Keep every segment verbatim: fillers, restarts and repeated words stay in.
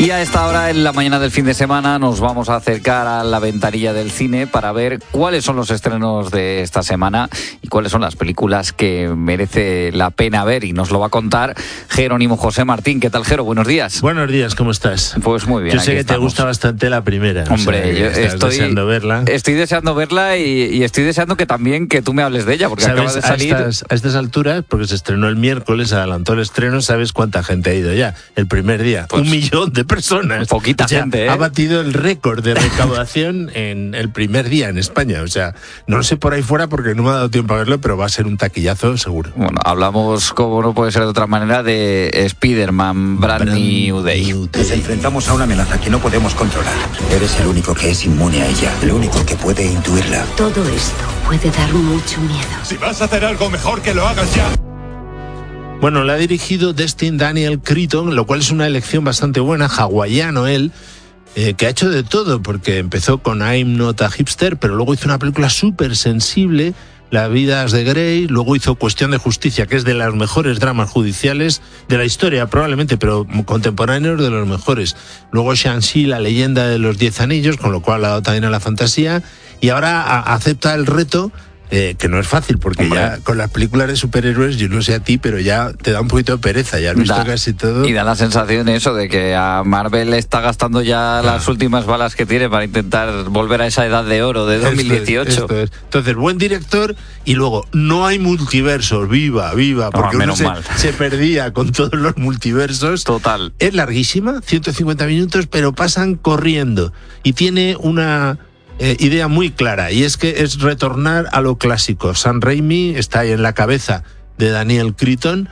Y a esta hora, en la mañana del fin de semana, nos vamos a acercar a la ventanilla del cine para ver cuáles son los estrenos de esta semana y cuáles son las películas que merece la pena ver. Y nos lo va a contar Jerónimo José Martín. ¿Qué tal, Jero? Buenos días. Buenos días, ¿cómo estás? Pues muy bien. Yo sé que estamos. te gusta bastante la primera. Hombre, o sea, yo estás estoy deseando verla. Estoy deseando verla y, y estoy deseando que también que tú me hables de ella, porque ¿Sabes? acaba de salir. A estas, a estas alturas, porque se estrenó el miércoles, se adelantó el estreno, ¿sabes cuánta gente ha ido ya? El primer día. Pues, un millón de personas. Poquita o sea, gente, ¿eh? Ha batido el récord de recaudación en el primer día en España. O sea, no lo sé por ahí fuera porque no me ha dado tiempo a verlo, pero va a ser un taquillazo seguro. Bueno, hablamos, como no puede ser de otra manera, de Spider-Man Brand, Brand New Day. Nos enfrentamos a una amenaza que no podemos controlar. Eres el único que es inmune a ella, el único que puede intuirla. Todo esto puede dar mucho miedo. Si vas a hacer algo, mejor que lo hagas ya. Bueno, la ha dirigido Destin Daniel Cretton, lo cual es una elección bastante buena, hawaiano él, eh, que ha hecho de todo, porque empezó con I'm Not a Hipster, pero luego hizo una película súper sensible, La Vidas de Grey, luego hizo Cuestión de Justicia, que es de los mejores dramas judiciales de la historia, probablemente, pero contemporáneos de los mejores. Luego Shang-Chi, La Leyenda de los Diez Anillos, con lo cual ha dado también a la fantasía, y ahora a- acepta el reto. Eh, que no es fácil, porque Hombre. ya con las películas de superhéroes, yo no sé a ti, pero ya te da un poquito de pereza, ya has visto da, casi todo. Y da la sensación eso de que a Marvel está gastando ya ah. las últimas balas que tiene para intentar volver a esa edad de oro de dos mil dieciocho. Esto es, esto es. Entonces, buen director, y luego, no hay multiversos, viva, viva, porque no, uno se, se perdía con todos los multiversos. Total. Es larguísima, ciento cincuenta minutos, pero pasan corriendo, y tiene una... Eh, idea muy clara, y es que es retornar a lo clásico. Sam Raimi está ahí en la cabeza de Daniel Cretton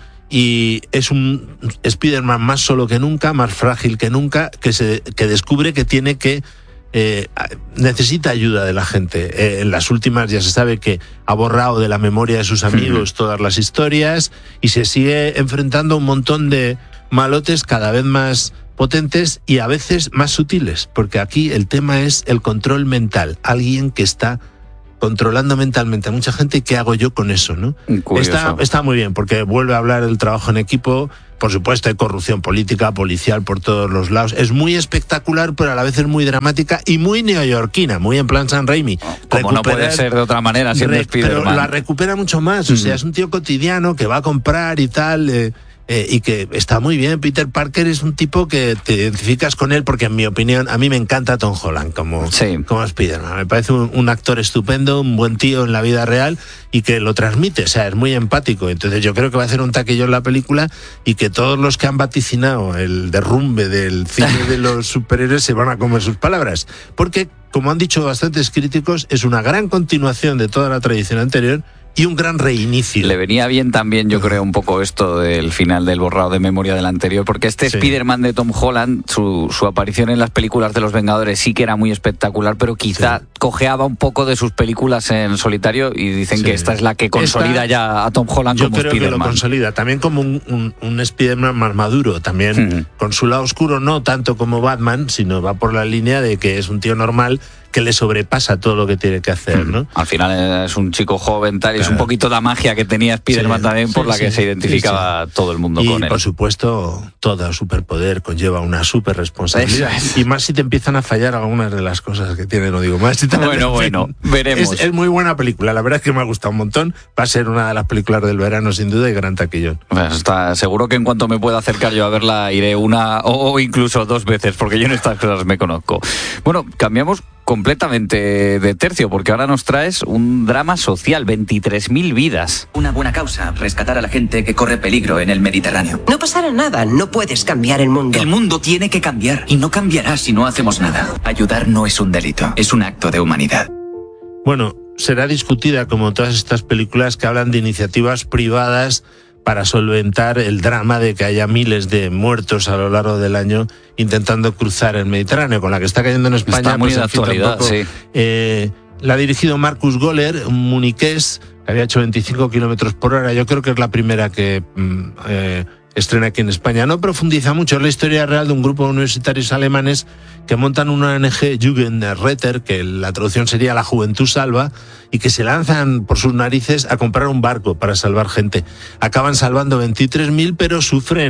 y es un Spider-Man más solo que nunca, más frágil que nunca, que, se, que descubre que tiene que eh, necesita ayuda de la gente. Eh, en las últimas ya se sabe que ha borrado de la memoria de sus amigos todas las historias y se sigue enfrentando a un montón de malotes cada vez más potentes y a veces más sutiles, porque aquí el tema es el control mental, alguien que está controlando mentalmente a mucha gente. ¿Y qué hago yo con eso, no? Está, está muy bien, porque vuelve a hablar del trabajo en equipo. Por supuesto, hay corrupción política, policial por todos los lados. Es muy espectacular, pero a la vez es muy dramática y muy neoyorquina, muy en plan Sam Raimi. Como Recuperar, no puede ser de otra manera, siendo re, Spider-Man. Pero la recupera mucho más. Mm. O sea, es un tío cotidiano que va a comprar y tal... Eh, Eh, y que está muy bien. Peter Parker es un tipo que te identificas con él, porque en mi opinión, a mí me encanta Tom Holland como, sí. como Spider-Man. Me parece un, un actor estupendo, un buen tío en la vida real y que lo transmite, o sea, es muy empático. Entonces yo creo que va a hacer un taquillón la película y que todos los que han vaticinado el derrumbe del cine de los superhéroes se van a comer sus palabras. Porque, como han dicho bastantes críticos, es una gran continuación de toda la tradición anterior y un gran reinicio. Le venía bien también, yo creo, un poco esto del final del borrado de memoria del anterior, porque este sí. Spider-Man de Tom Holland, su, su aparición en las películas de los Vengadores sí que era muy espectacular, pero quizá sí. cojeaba un poco de sus películas en solitario, y dicen sí. que esta es la que consolida esta, ya a Tom Holland como Spider-Man. Yo creo que lo consolida, también como un, un, un Spider-Man más maduro, también mm. con su lado oscuro, no tanto como Batman, sino va por la línea de que es un tío normal que le sobrepasa todo lo que tiene que hacer, ¿no? Al final es un chico joven, tal, y claro. es un poquito la magia que tenía Spider-Man sí, también, por sí, la que sí, se identificaba sí, sí. todo el mundo y, con él. Y por supuesto, todo superpoder conlleva una super responsabilidad. Es. Y más si te empiezan a fallar algunas de las cosas que tiene, no digo más. Si bueno, bueno, veremos. Es, es muy buena película, la verdad es que me ha gustado un montón. Va a ser una de las películas del verano, sin duda, y gran taquillón. Pues está seguro que en cuanto me pueda acercar yo a verla, iré una o, o incluso dos veces, porque yo en estas cosas me conozco. Bueno, cambiamos completamente de tercio, porque ahora nos traes un drama social, veintitrés mil vidas. Una buena causa, rescatar a la gente que corre peligro en el Mediterráneo. No pasará nada, no puedes cambiar el mundo. El mundo tiene que cambiar, y no cambiará si no hacemos nada. Ayudar no es un delito, es un acto de humanidad. Bueno, será discutida como todas estas películas que hablan de iniciativas privadas para solventar el drama de que haya miles de muertos a lo largo del año intentando cruzar el Mediterráneo, con la que está cayendo en España. Está muy pues, de en fin, actualidad, tampoco, sí. Eh, la ha dirigido Marcus Goller, un muniqués que había hecho veinticinco kilómetros por hora. Yo creo que es la primera que eh, estrena aquí en España. No profundiza mucho, es la historia real de un grupo de universitarios alemanes que montan una O N G, Jugendretter, que la traducción sería La Juventud Salva, y que se lanzan por sus narices a comprar un barco para salvar gente. Acaban salvando veintitrés mil, pero sufren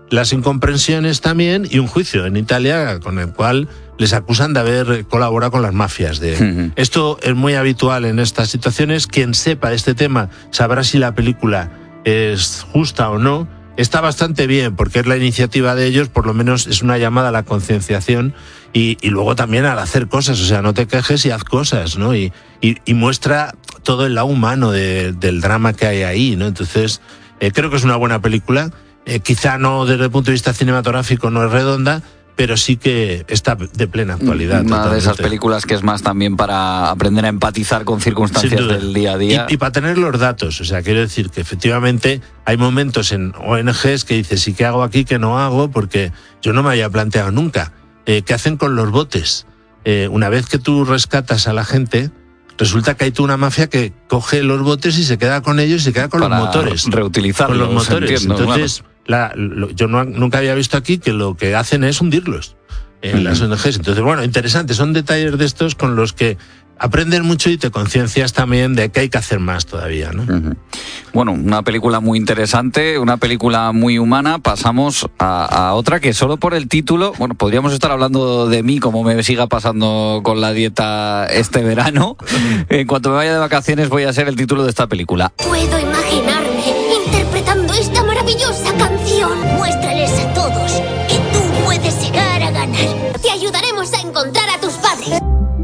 las incomprensiones también y un juicio en Italia con el cual les acusan de haber colaborado con las mafias. De... Uh-huh. Esto es muy habitual en estas situaciones. Quien sepa este tema sabrá si la película es justa o no. Está bastante bien porque es la iniciativa de ellos, por lo menos es una llamada a la concienciación y, y luego también al hacer cosas, o sea, no te quejes y haz cosas, ¿no? Y, y, y muestra todo el lado humano de, del drama que hay ahí, ¿no? Entonces, eh, creo que es una buena película. Eh, quizá no desde el punto de vista cinematográfico no es redonda, pero sí que está de plena actualidad. Una totalmente. de esas películas que es más también para aprender a empatizar con circunstancias del día a día. Y, y para tener los datos, o sea, quiero decir que efectivamente hay momentos en O N Ges que dices, ¿y qué hago aquí que no hago? Porque yo no me había planteado nunca. Eh, ¿Qué hacen con los botes? Eh, una vez que tú rescatas a la gente, resulta que hay tú una mafia que coge los botes y se queda con ellos y se queda con para los motores. Reutilizarlos. Con los motores. Entiendo, Entonces, claro. la, lo, yo no, nunca había visto aquí que lo que hacen es hundirlos en mm. las O N Ges. Entonces, bueno, interesante. Son detalles de estos con los que aprendes mucho y te conciencias también de que hay que hacer más todavía, ¿no? Uh-huh. Bueno, una película muy interesante, una película muy humana. Pasamos a, a otra que solo por el título, bueno, podríamos estar hablando de mí como me siga pasando con la dieta este verano. En cuanto me vaya de vacaciones voy a ser el título de esta película. Puedo imaginarme interpretando esta maravillosa canción. Muéstrales a todos que tú puedes llegar a ganar. Te ayudaremos a encontrar a tus padres.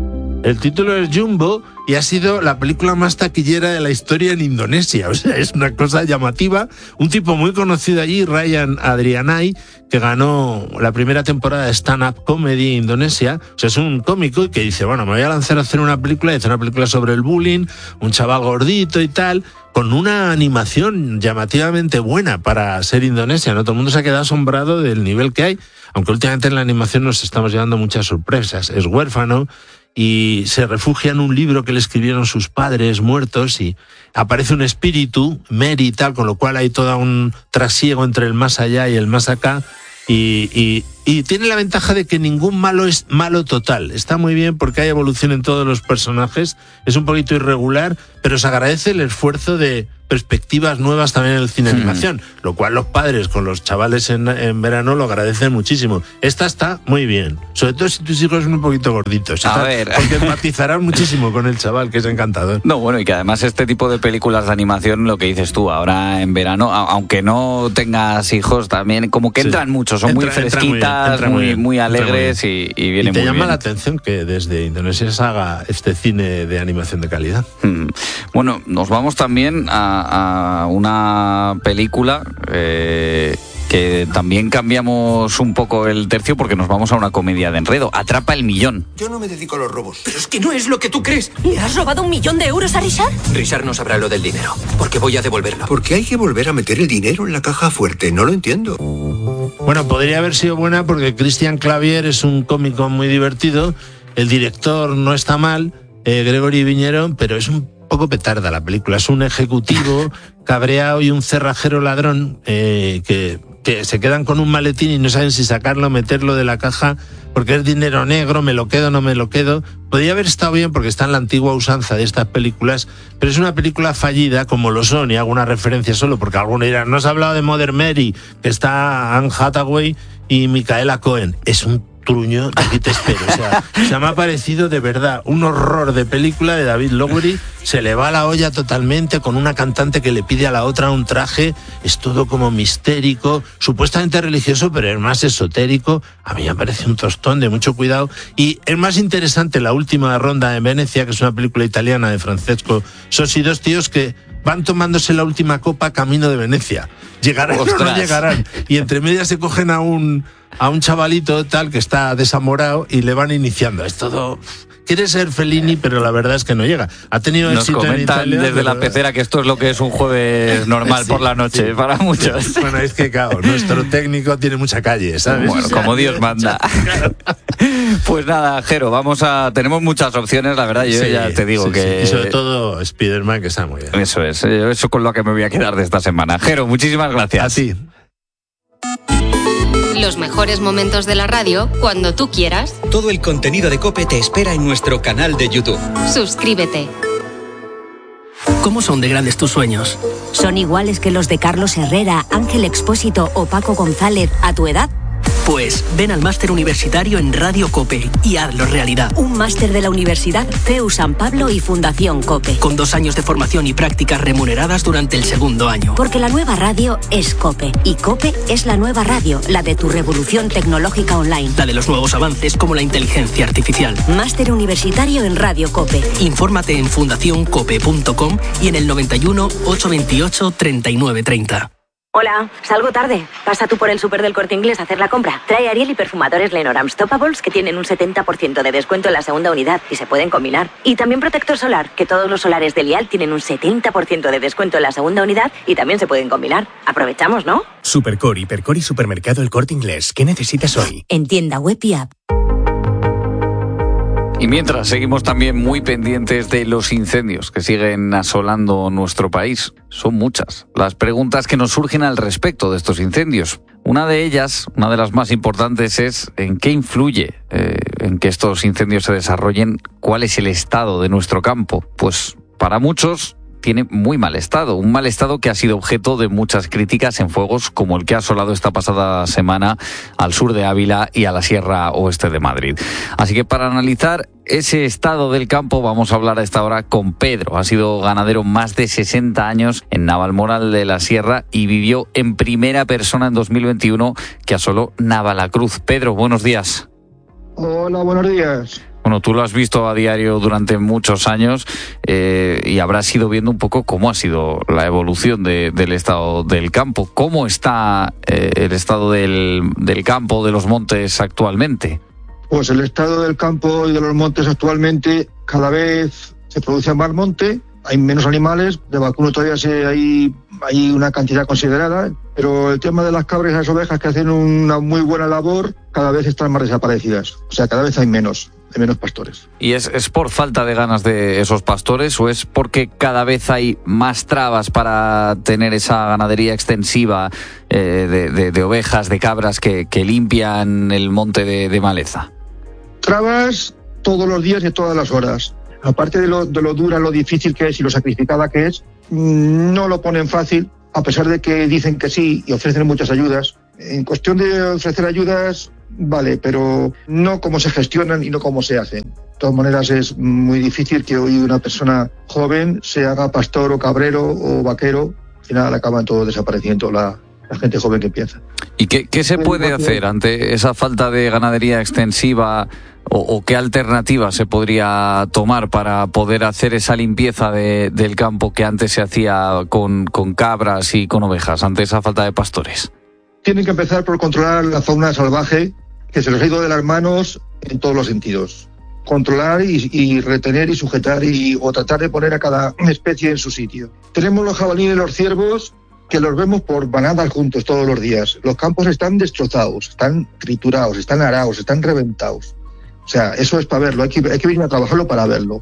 El título es Jumbo y ha sido la película más taquillera de la historia en Indonesia. O sea, es una cosa llamativa. Un tipo muy conocido allí, Ryan Adrianai, que ganó la primera temporada de stand-up comedy en Indonesia. O sea, es un cómico que dice, bueno, me voy a lanzar a hacer una película, y hacer una película sobre el bullying, un chaval gordito y tal, con una animación llamativamente buena para ser Indonesia, ¿no? Todo el mundo se ha quedado asombrado del nivel que hay, aunque últimamente en la animación nos estamos llevando muchas sorpresas. Es huérfano y se refugia en un libro que le escribieron sus padres muertos y aparece un espíritu, Mary y tal, con lo cual hay todo un trasiego entre el más allá y el más acá y, y, y tiene la ventaja de que ningún malo es malo total. Está muy bien porque hay evolución en todos los personajes, es un poquito irregular, pero se agradece el esfuerzo de perspectivas nuevas también en el cine de animación, mm. lo cual los padres con los chavales en, en verano lo agradecen muchísimo. Esta está muy bien, sobre todo si tus hijos son un poquito gorditos, a está, ver. porque empatizarán muchísimo con el chaval, que es encantador. No, bueno, y que además este tipo de películas de animación, lo que dices tú, ahora en verano, aunque no tengas hijos, también como que entran sí. mucho, son entra, muy fresquitas, muy, muy, muy, muy alegres muy y, y vienen muy bien. Y te llama la atención que desde Indonesia se haga este cine de animación de calidad. Hmm. Bueno, nos vamos también a a una película eh, que también cambiamos un poco el tercio porque nos vamos a una comedia de enredo. Atrapa el millón. Yo no me dedico a los robos. Pero es que no es lo que tú crees. ¿Le has robado un millón de euros a Richard? Richard no sabrá lo del dinero, porque voy a devolverlo. ¿Por qué hay que volver a meter el dinero en la caja fuerte? No lo entiendo. Bueno, podría haber sido buena porque Christian Clavier es un cómico muy divertido, el director no está mal, eh, Gregory Viñerón, pero es un poco petarda la película. Es un ejecutivo cabreado y un cerrajero ladrón eh, que, que se quedan con un maletín y no saben si sacarlo o meterlo de la caja porque es dinero negro, me lo quedo, no me lo quedo. Podría haber estado bien porque está en la antigua usanza de estas películas, pero es una película fallida, como lo son, y hago una referencia solo porque algunos dirán, no has hablado de Mother Mary, que está Anne Hathaway y Micaela Cohen. Es un truño, de aquí te espero. O sea, se me ha parecido de verdad un horror de película de David Lowery. Se le va la olla totalmente con una cantante que le pide a la otra un traje. Es todo como mistérico, supuestamente religioso, pero es más esotérico. A mí me parece un tostón de mucho cuidado. Y es más interesante la última ronda en Venecia, que es una película italiana de Francesco Sosi, dos tíos que van tomándose la última copa camino de Venecia. Llegarán o no llegarán. Y entre medias se cogen a un a un chavalito tal que está desamorado y le van iniciando. Es todo... Quiere ser Fellini, pero la verdad es que no llega. Ha tenido Nos éxito comentan en Italia, desde pero... la pecera que esto es lo que es un jueves normal sí, por la noche, sí. para muchos. Bueno, es que claro, nuestro técnico tiene mucha calle, ¿sabes? Bueno, como Dios manda. Pues nada, Jero, vamos a... Tenemos muchas opciones, la verdad, yo sí, ya te digo sí, que... Sí. Y sobre todo Spider-Man, que está muy bien. Eso es, eso con lo que me voy a quedar de esta semana. Jero, muchísimas gracias. A ti. Los mejores momentos de la radio cuando tú quieras. Todo el contenido de COPE te espera en nuestro canal de YouTube. Suscríbete. ¿Cómo son de grandes tus sueños? ¿Son iguales que los de Carlos Herrera, Ángel Expósito o Paco González a tu edad? Pues ven al máster universitario en Radio COPE y hazlo realidad. Un máster de la Universidad C E U San Pablo y Fundación COPE. Con dos años de formación y prácticas remuneradas durante el segundo año. Porque la nueva radio es COPE. Y COPE es la nueva radio, la de tu revolución tecnológica online. La de los nuevos avances como la inteligencia artificial. Máster universitario en Radio COPE. Infórmate en fundación cope punto com y en el noventa y uno, ochocientos veintiocho, treinta y nueve treinta. Hola, salgo tarde. Pasa tú por el súper del Corte Inglés a hacer la compra. Trae Ariel y perfumadores Lenormand Stoppables que tienen un setenta por ciento de descuento en la segunda unidad y se pueden combinar. Y también protector solar, que todos los solares de Lial tienen un setenta por ciento de descuento en la segunda unidad y también se pueden combinar. Aprovechamos, ¿no? Supercore, Hipercore y Supermercado El Corte Inglés. ¿Qué necesitas hoy? En tienda web y app. Y mientras, seguimos también muy pendientes de los incendios que siguen asolando nuestro país. Son muchas las preguntas que nos surgen al respecto de estos incendios. Una de ellas, una de las más importantes, es ¿en qué influye eh, en que estos incendios se desarrollen? ¿Cuál es el estado de nuestro campo? Pues para muchos tiene muy mal estado, un mal estado que ha sido objeto de muchas críticas en fuegos como el que ha asolado esta pasada semana al sur de Ávila y a la Sierra Oeste de Madrid. Así que para analizar ese estado del campo vamos a hablar a esta hora con Pedro. Ha sido ganadero más de sesenta años en Navalmoral de la Sierra y vivió en primera persona en dos mil veintiuno que asoló Navalacruz. Pedro, buenos días. Hola, buenos días. Bueno, tú lo has visto a diario durante muchos años eh, y habrás ido viendo un poco cómo ha sido la evolución de, del estado del campo. ¿Cómo está eh, el estado del, del campo, de los montes actualmente? Pues el estado del campo y de los montes actualmente, cada vez se produce más monte, hay menos animales, de vacuno todavía se, hay, hay una cantidad considerada, pero el tema de las cabras y las ovejas que hacen una muy buena labor, cada vez están más desaparecidas. O sea, cada vez hay menos. de menos pastores. ¿Y es, es por falta de ganas de esos pastores o es porque cada vez hay más trabas para tener esa ganadería extensiva eh, de, de, de ovejas, de cabras que, que limpian el monte de, de maleza? Trabas todos los días y todas las horas. Aparte de lo, de lo dura, lo difícil que es y lo sacrificada que es, no lo ponen fácil, a pesar de que dicen que sí y ofrecen muchas ayudas. En cuestión de ofrecer ayudas, vale, pero no cómo se gestionan y no cómo se hacen. De todas maneras, es muy difícil que hoy una persona joven se haga pastor o cabrero o vaquero. Al final acaban todos desapareciendo la, la gente joven que empieza. ¿Y qué, qué se puede hacer ante esa falta de ganadería extensiva o, o qué alternativa se podría tomar para poder hacer esa limpieza de, del campo que antes se hacía con, con cabras y con ovejas, ante esa falta de pastores? Tienen que empezar por controlar la fauna salvaje, que se les ha ido de las manos en todos los sentidos. Controlar y, y retener y sujetar y, o tratar de poner a cada especie en su sitio. Tenemos los jabalíes y los ciervos que los vemos por manadas juntos todos los días. Los campos están destrozados, están triturados, están arados, están reventados. O sea, eso es para verlo, hay que, hay que venir a trabajarlo para verlo.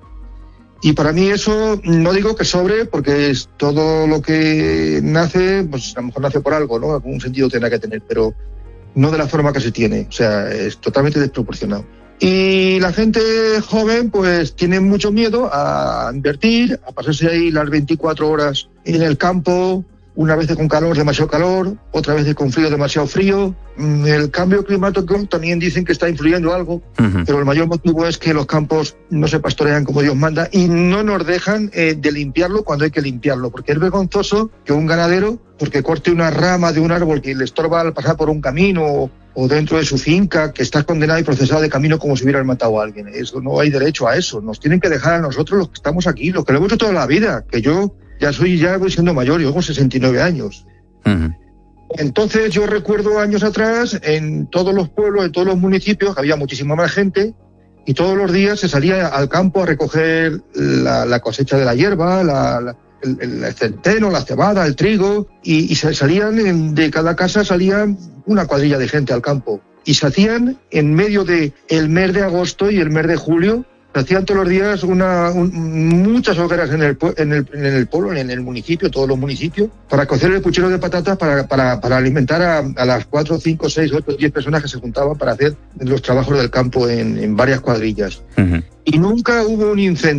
Y para mí eso, no digo que sobre, porque es todo lo que nace, pues a lo mejor nace por algo, ¿no? Algún sentido tendrá que tener, pero no de la forma que se tiene. O sea, es totalmente desproporcionado. Y la gente joven, pues tiene mucho miedo a invertir, a pasarse ahí las veinticuatro horas en el campo, una vez con calor, demasiado calor, otra vez con frío, demasiado frío. El cambio climático también dicen que está influyendo algo, uh-huh. pero el mayor motivo es que los campos no se pastorean como Dios manda y no nos dejan eh, de limpiarlo cuando hay que limpiarlo, porque es vergonzoso que un ganadero, porque corte una rama de un árbol que le estorba al pasar por un camino o, o dentro de su finca, que está condenado y procesado de camino como si hubieran matado a alguien. Eso no hay derecho a eso. Nos tienen que dejar a nosotros los que estamos aquí, los que lo hemos hecho toda la vida, que yo ya soy, ya voy siendo mayor, yo tengo sesenta y nueve años. Uh-huh. Entonces yo recuerdo años atrás, en todos los pueblos, en todos los municipios, había muchísima más gente y todos los días se salía al campo a recoger la, la cosecha de la hierba, la, la, el, el centeno, la cebada, el trigo, y, y se salían, en, de cada casa salían una cuadrilla de gente al campo. Y se hacían en medio de el mes de agosto y el mes de julio, se hacían todos los días una, un, muchas hogueras en el, en, el, en el pueblo, en el municipio, todos los municipios, para cocer el puchero de patatas para, para, para alimentar a, a las cuatro, cinco, seis, ocho, diez personas que se juntaban para hacer los trabajos del campo en, en varias cuadrillas. Uh-huh. Y nunca hubo un incendio.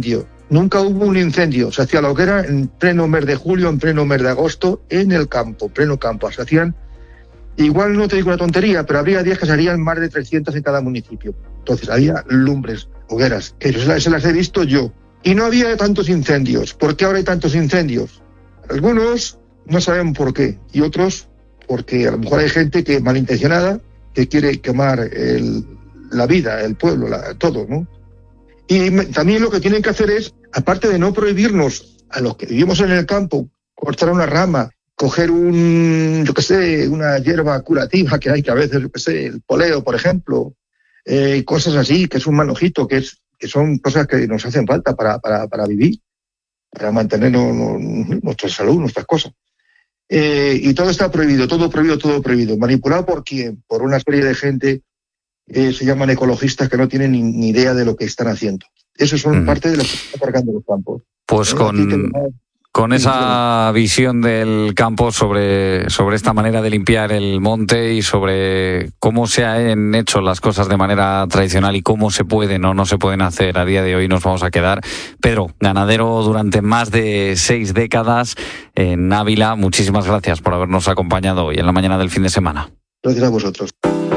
Nunca hubo un incendio. Se hacía la hoguera en pleno mes de julio, en pleno mes de agosto, en el campo, pleno campo. Se hacían, igual no te digo una tontería, pero habría días que se harían más de trescientas en cada municipio. Entonces había lumbres, hogueras, que se las, se las he visto yo. Y no había tantos incendios. ¿Por qué ahora hay tantos incendios? Algunos no saben por qué, y otros porque a lo mejor hay gente que malintencionada que quiere quemar el, la vida, el pueblo, la, todo, ¿no? Y me, también lo que tienen que hacer es, aparte de no prohibirnos a los que vivimos en el campo, cortar una rama, coger un, yo qué sé, una hierba curativa que hay, que a veces, yo qué sé, el poleo, por ejemplo, eh, cosas así, que es un manojito, que es que son cosas que nos hacen falta para, para, para vivir, para mantener no, no, nuestra salud, nuestras cosas. Eh, y todo está prohibido, todo prohibido, todo prohibido. ¿Manipulado por quién? Por una serie de gente que eh, se llaman ecologistas que no tienen ni, ni idea de lo que están haciendo. Eso son mm. parte de lo que están cargando los campos. Pues eh, con... Con esa visión del campo sobre, sobre esta manera de limpiar el monte y sobre cómo se han hecho las cosas de manera tradicional y cómo se pueden o no se pueden hacer a día de hoy, nos vamos a quedar. Pedro, ganadero durante más de seis décadas en Ávila, muchísimas gracias por habernos acompañado hoy en la mañana del fin de semana. Gracias a vosotros.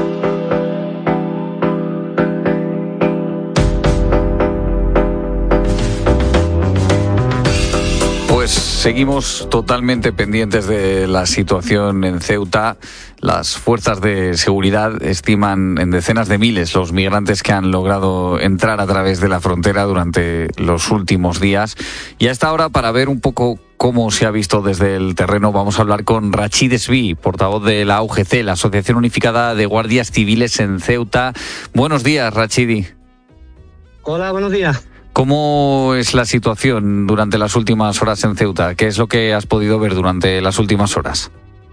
Seguimos totalmente pendientes de la situación en Ceuta. Las fuerzas de seguridad estiman en decenas de miles los migrantes que han logrado entrar a través de la frontera durante los últimos días. Y a esta hora, para ver un poco cómo se ha visto desde el terreno, vamos a hablar con Rachid Esví, portavoz de la A U G C, la Asociación Unificada de Guardias Civiles en Ceuta. Buenos días, Rachidi. Hola, buenos días. ¿Cómo es la situación durante las últimas horas en Ceuta? ¿Qué es lo que has podido ver durante las últimas horas?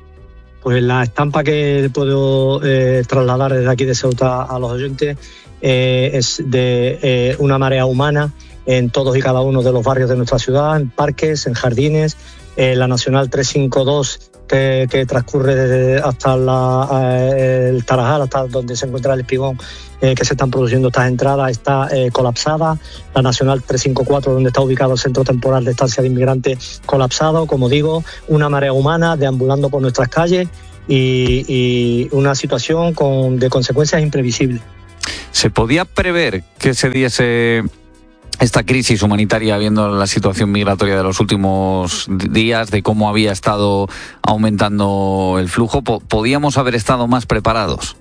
Pues la estampa que puedo eh, trasladar desde aquí de Ceuta a los oyentes eh, es de eh, una marea humana en todos y cada uno de los barrios de nuestra ciudad, en parques, en jardines, eh, la Nacional trescientos cincuenta y dos que, que transcurre desde hasta la, eh, el Tarajal, hasta donde se encuentra el Espigón, eh, que se están produciendo estas entradas, está eh, colapsada. La Nacional trescientos cincuenta y cuatro, donde está ubicado el Centro Temporal de Estancia de Inmigrantes, colapsado. Como digo, una marea humana deambulando por nuestras calles y, y una situación con, de consecuencias imprevisibles. ¿Se podía prever que se diese esta crisis humanitaria, viendo la situación migratoria de los últimos días, de cómo había estado aumentando el flujo? ¿Podíamos haber estado más preparados?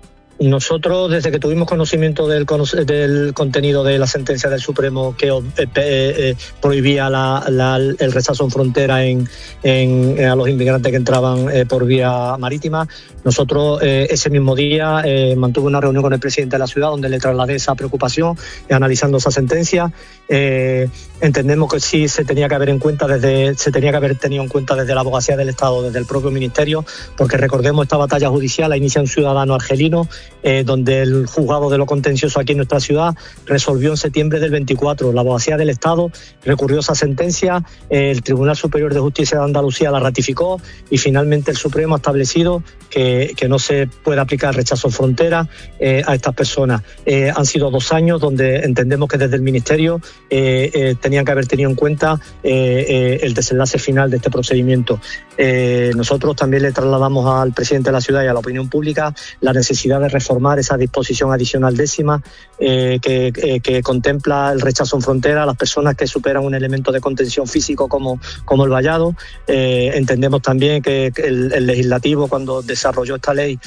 Nosotros, desde que tuvimos conocimiento del, del contenido de la sentencia del Supremo que eh, eh, prohibía la, la, el rechazo en frontera en, en, a los inmigrantes que entraban eh, por vía marítima, nosotros eh, ese mismo día eh, mantuve una reunión con el presidente de la ciudad donde le trasladé esa preocupación, eh, analizando esa sentencia. Eh, entendemos que sí se tenía que haber en cuenta desde se tenía que haber tenido en cuenta desde la abogacía del Estado, desde el propio ministerio, porque recordemos esta batalla judicial la inicia un ciudadano argelino, eh, donde el juzgado de lo contencioso aquí en nuestra ciudad resolvió en septiembre del veinticuatro. La abogacía del Estado recurrió esa sentencia, eh, el Tribunal Superior de Justicia de Andalucía la ratificó y finalmente el Supremo ha establecido que, que no se puede aplicar rechazo en frontera eh, a estas personas. Eh, han sido dos años donde entendemos que desde el ministerio Eh, eh, tenían que haber tenido en cuenta eh, eh, el desenlace final de este procedimiento. Eh, nosotros también le trasladamos al presidente de la ciudad y a la opinión pública la necesidad de reformar esa disposición adicional décima eh, que, eh, que contempla el rechazo en frontera a las personas que superan un elemento de contención físico como, como el vallado. Eh, entendemos también que el, el legislativo, cuando desarrolló esta ley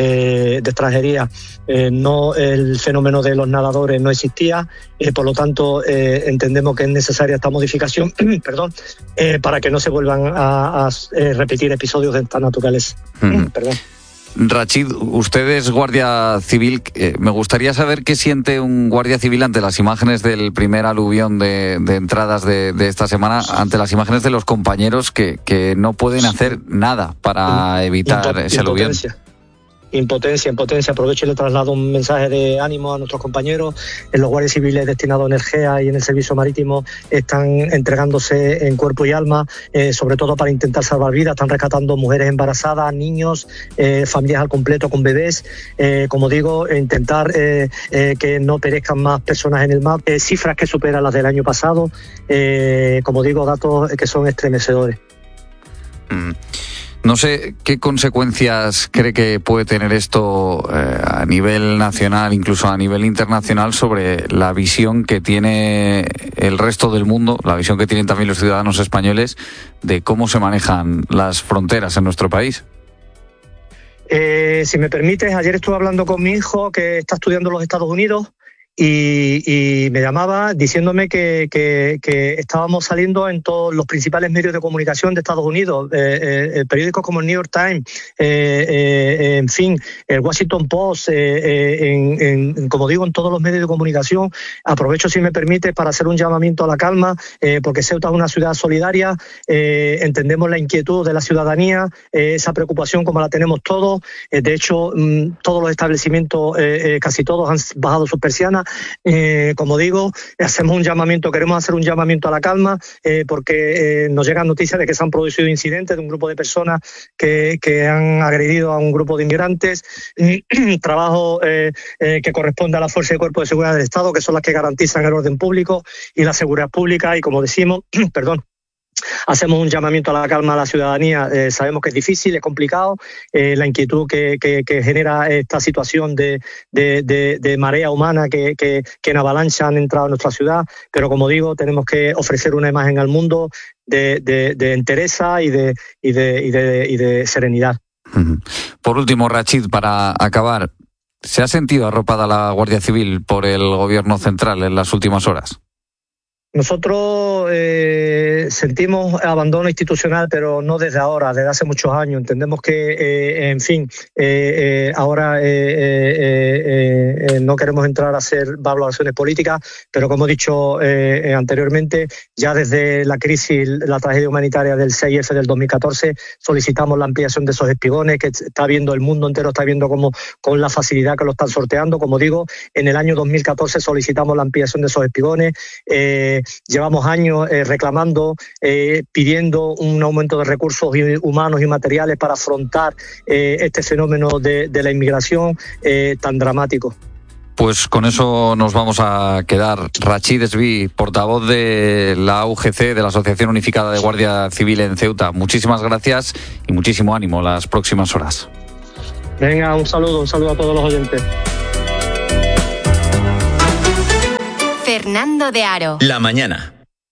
eh, de extranjería, eh, no el fenómeno de los nadadores no existía, eh, por lo tanto eh, entendemos que es necesaria esta modificación perdón, eh, para que no se vuelvan a, a eh, repetir episodios de esta naturaleza. Mm. Perdón. Rachid, usted es guardia civil. Eh, me gustaría saber qué siente un guardia civil ante las imágenes del primer aluvión de, de entradas de, de esta semana, ante las imágenes de los compañeros que, que no pueden hacer nada para evitar Impo- ese aluvión. impotencia, impotencia. Aprovecho y le traslado un mensaje de ánimo a nuestros compañeros. En los guardias civiles destinados en el G E A y en el servicio marítimo están entregándose en cuerpo y alma, eh, sobre todo para intentar salvar vidas. Están rescatando mujeres embarazadas, niños, eh, familias al completo con bebés. Eh, como digo, intentar eh, eh, que no perezcan más personas en el mar. Eh, cifras que superan las del año pasado. Eh, como digo, datos que son estremecedores. Mm. No sé qué consecuencias cree que puede tener esto eh, a nivel nacional, incluso a nivel internacional, sobre la visión que tiene el resto del mundo, la visión que tienen también los ciudadanos españoles de cómo se manejan las fronteras en nuestro país. Eh, si me permites, ayer estuve hablando con mi hijo que está estudiando en los Estados Unidos. Y, y me llamaba diciéndome que, que, que estábamos saliendo en todos los principales medios de comunicación de Estados Unidos, eh, eh, periódicos como el New York Times, eh, eh, en fin, el Washington Post, eh, eh, en, en, como digo, en todos los medios de comunicación. Aprovecho, si me permite, para hacer un llamamiento a la calma, eh, porque Ceuta es una ciudad solidaria, eh, entendemos la inquietud de la ciudadanía, eh, esa preocupación como la tenemos todos. Eh, de hecho, mmm, todos los establecimientos, eh, eh, casi todos, han bajado sus persianas. Eh, como digo, hacemos un llamamiento, queremos hacer un llamamiento a la calma, eh, porque eh, nos llegan noticias de que se han producido incidentes de un grupo de personas que, que han agredido a un grupo de inmigrantes. Trabajo eh, eh, que corresponde a la Fuerza y Cuerpo de Seguridad del Estado, que son las que garantizan el orden público y la seguridad pública, y como decimos, perdón, hacemos un llamamiento a la calma a la ciudadanía. Eh, sabemos que es difícil, es complicado, eh, la inquietud que, que, que genera esta situación de, de, de, de marea humana que, que, que en avalancha han entrado a nuestra ciudad, pero como digo, tenemos que ofrecer una imagen al mundo de, de, de entereza y de, y, de, y, de, y de serenidad. Por último, Rachid, para acabar, ¿se ha sentido arropada la Guardia Civil por el Gobierno central en las últimas horas? Nosotros eh, sentimos abandono institucional, pero no desde ahora, desde hace muchos años. Entendemos que, eh, en fin, eh, eh, ahora eh, eh, eh, no queremos entrar a hacer valoraciones políticas, pero como he dicho eh, anteriormente, ya desde la crisis, la tragedia humanitaria del seis efe del dos mil catorce, solicitamos la ampliación de esos espigones, que está viendo el mundo entero, está viendo cómo, con la facilidad que lo están sorteando. Como digo, en el año dos mil catorce solicitamos la ampliación de esos espigones. Eh, Llevamos años eh, reclamando, eh, pidiendo un aumento de recursos humanos y materiales para afrontar eh, este fenómeno de, de la inmigración eh, tan dramático. Pues con eso nos vamos a quedar. Rachid Esví, portavoz de la U G C, de la Asociación Unificada de Guardia Civil en Ceuta. Muchísimas gracias y muchísimo ánimo las próximas horas. Venga, un saludo, un saludo a todos los oyentes. Fernando de Aro. La mañana.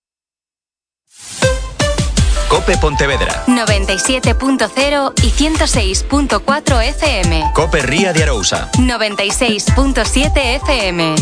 COPE Pontevedra. noventa y siete punto cero y ciento seis punto cuatro efe eme. COPE Ría de Arousa. noventa y seis punto siete efe eme.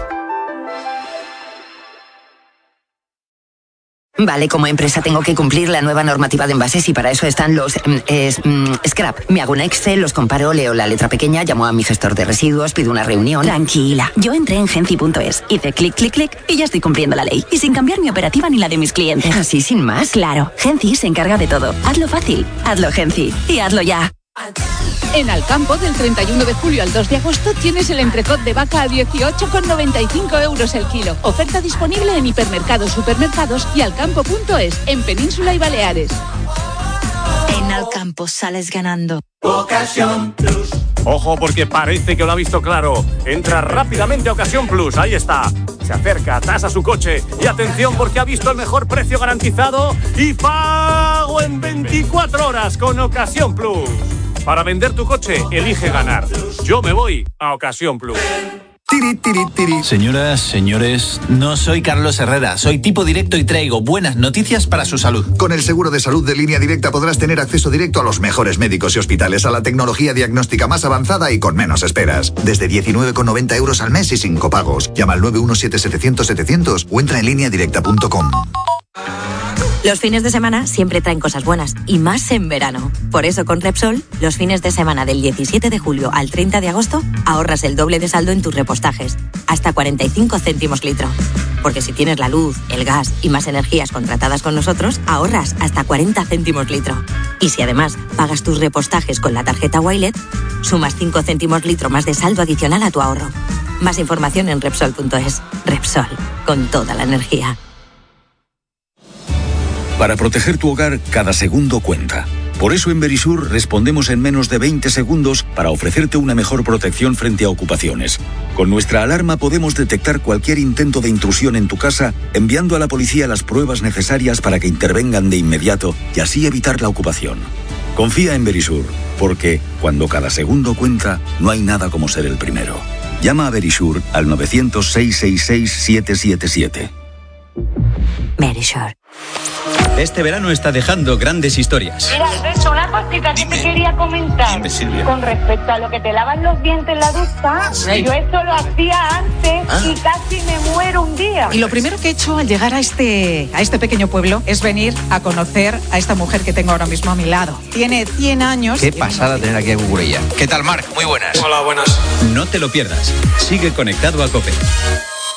Vale, como empresa tengo que cumplir la nueva normativa de envases y para eso están los eh, eh, scrap. Me hago un Excel, los comparo, leo la letra pequeña, llamo a mi gestor de residuos, pido una reunión. Tranquila, yo entré en Genci punto es, hice clic, clic, clic y ya estoy cumpliendo la ley. Y sin cambiar mi operativa ni la de mis clientes. ¿Así sin más? Claro, Genci se encarga de todo. Hazlo fácil, hazlo Genci y hazlo ya. En Alcampo, del treinta y uno de julio al dos de agosto, tienes el entrecot de vaca a dieciocho con noventa y cinco euros el kilo. Oferta disponible en hipermercados, supermercados y alcampo punto es, en Península y Baleares. En Alcampo sales ganando. Ocasión Plus. Ojo, porque parece que lo ha visto claro. Entra rápidamente a Ocasión Plus, ahí está. Se acerca, tasa su coche y atención porque ha visto el mejor precio garantizado y pago en veinticuatro horas con Ocasión Plus. Para vender tu coche, elige ganar. Yo me voy a Ocasión Plus. Tiri, tiri, tiri. Señoras, señores, no soy Carlos Herrera, soy tipo directo y traigo buenas noticias para su salud. Con el seguro de salud de Línea Directa podrás tener acceso directo a los mejores médicos y hospitales, a la tecnología diagnóstica más avanzada y con menos esperas. Desde diecinueve con noventa euros al mes y sin copagos. Llama al nueve uno siete setecientos setecientos o entra en línea directa punto com. Los fines de semana siempre traen cosas buenas, y más en verano. Por eso con Repsol, los fines de semana del diecisiete de julio al treinta de agosto, ahorras el doble de saldo en tus repostajes, hasta cuarenta y cinco céntimos litro. Porque si tienes la luz, el gas y más energías contratadas con nosotros, ahorras hasta cuarenta céntimos litro. Y si además pagas tus repostajes con la tarjeta Wilet, sumas cinco céntimos litro más de saldo adicional a tu ahorro. Más información en Repsol punto es. Repsol, con toda la energía. Para proteger tu hogar, cada segundo cuenta. Por eso en Verisur respondemos en menos de veinte segundos para ofrecerte una mejor protección frente a ocupaciones. Con nuestra alarma podemos detectar cualquier intento de intrusión en tu casa, enviando a la policía las pruebas necesarias para que intervengan de inmediato y así evitar la ocupación. Confía en Verisur, porque cuando cada segundo cuenta, no hay nada como ser el primero. Llama a Verisur al nueve cero cero, seis seis seis, siete siete siete. Verisur. Este verano está dejando grandes historias. Mira, Alberto, una cosita que te quería comentar. Dime, Silvia. Con respecto a lo que te lavas los dientes en la ducha, Sí. yo esto lo hacía antes Ah. y casi me muero un día. Y lo primero que he hecho al llegar a este, a este pequeño pueblo es venir a conocer a esta mujer que tengo ahora mismo a mi lado. Tiene cien años. Qué pasada tener aquí a Cucurella. ¿Qué tal, Marc? Muy buenas. Hola, buenas. No te lo pierdas. Sigue conectado a COPE.